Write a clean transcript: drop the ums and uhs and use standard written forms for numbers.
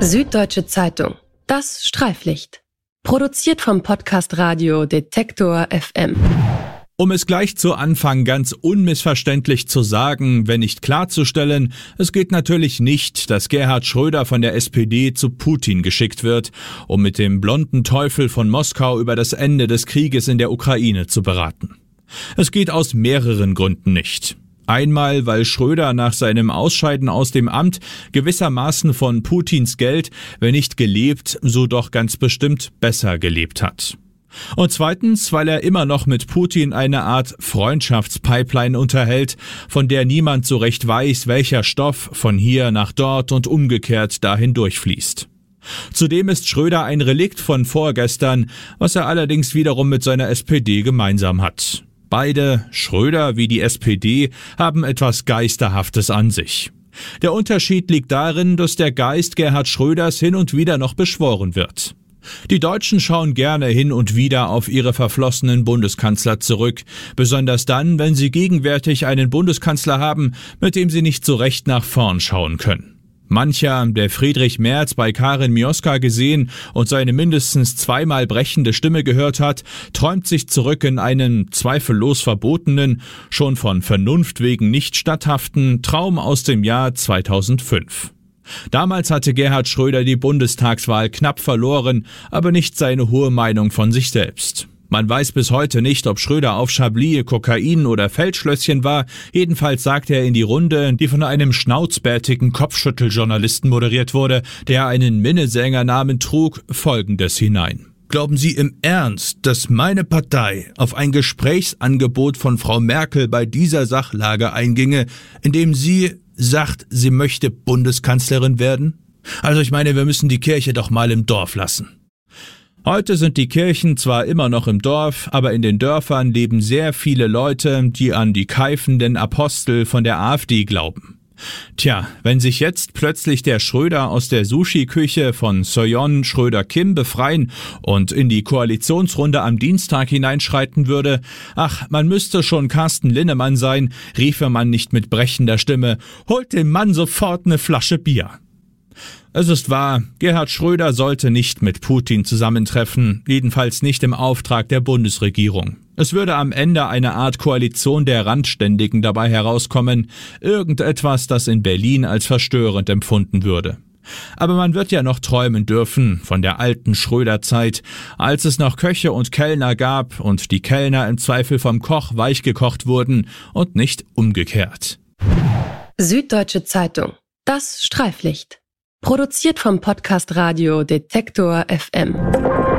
Süddeutsche Zeitung. Das Streiflicht. Produziert vom Podcast Radio Detektor FM. Um es gleich zu Anfang ganz unmissverständlich zu sagen, wenn nicht klarzustellen, es geht natürlich nicht, dass Gerhard Schröder von der SPD zu Putin geschickt wird, um mit dem blonden Teufel von Moskau über das Ende des Krieges in der Ukraine zu beraten. Es geht aus mehreren Gründen nicht. Einmal, weil Schröder nach seinem Ausscheiden aus dem Amt gewissermaßen von Putins Geld, wenn nicht gelebt, so doch ganz bestimmt besser gelebt hat. Und zweitens, weil er immer noch mit Putin eine Art Freundschaftspipeline unterhält, von der niemand so recht weiß, welcher Stoff von hier nach dort und umgekehrt dahin durchfließt. Zudem ist Schröder ein Relikt von vorgestern, was er allerdings wiederum mit seiner SPD gemeinsam hat. Beide, Schröder wie die SPD, haben etwas Geisterhaftes an sich. Der Unterschied liegt darin, dass der Geist Gerhard Schröders hin und wieder noch beschworen wird. Die Deutschen schauen gerne hin und wieder auf ihre verflossenen Bundeskanzler zurück, besonders dann, wenn sie gegenwärtig einen Bundeskanzler haben, mit dem sie nicht so recht nach vorn schauen können. Mancher, der Friedrich Merz bei Karin Mioska gesehen und seine mindestens zweimal brechende Stimme gehört hat, träumt sich zurück in einen zweifellos verbotenen, schon von Vernunft wegen nicht statthaften Traum aus dem Jahr 2005. Damals hatte Gerhard Schröder die Bundestagswahl knapp verloren, aber nicht seine hohe Meinung von sich selbst. Man weiß bis heute nicht, ob Schröder auf Chablis, Kokain oder Feldschlösschen war. Jedenfalls sagte er in die Runde, die von einem schnauzbärtigen Kopfschütteljournalisten moderiert wurde, der einen Minnesängernamen trug, Folgendes hinein. Glauben Sie im Ernst, dass meine Partei auf ein Gesprächsangebot von Frau Merkel bei dieser Sachlage einginge, indem sie sagt, sie möchte Bundeskanzlerin werden? Also ich meine, wir müssen die Kirche doch mal im Dorf lassen. Heute sind die Kirchen zwar immer noch im Dorf, aber in den Dörfern leben sehr viele Leute, die an die keifenden Apostel von der AfD glauben. Tja, wenn sich jetzt plötzlich der Schröder aus der Sushi-Küche von Soyeon Schröder-Kim befreien und in die Koalitionsrunde am Dienstag hineinschreiten würde, ach, man müsste schon Carsten Linnemann sein, riefe man nicht mit brechender Stimme, holt dem Mann sofort eine Flasche Bier. Es ist wahr, Gerhard Schröder sollte nicht mit Putin zusammentreffen, jedenfalls nicht im Auftrag der Bundesregierung. Es würde am Ende eine Art Koalition der Randständigen dabei herauskommen, irgendetwas, das in Berlin als verstörend empfunden würde. Aber man wird ja noch träumen dürfen von der alten Schröder-Zeit, als es noch Köche und Kellner gab und die Kellner im Zweifel vom Koch weichgekocht wurden und nicht umgekehrt. Süddeutsche Zeitung. Das Streiflicht. Produziert vom Podcast Radio Detektor FM.